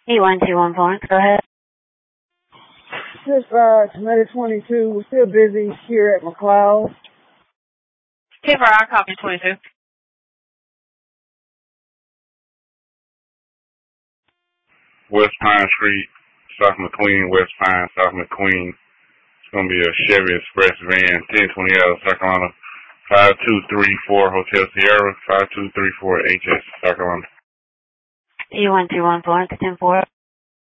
E1214, go ahead. This Tomato 22, we're still busy here at McLeod. K4R, copy 22. West Pine Street, South McQueen, West Pine, South McQueen. It's going to be a Chevy Express van, 1020 out of South Carolina. 5234 Hotel Sierra, 5234 HS, South Carolina. E1214, 10-4.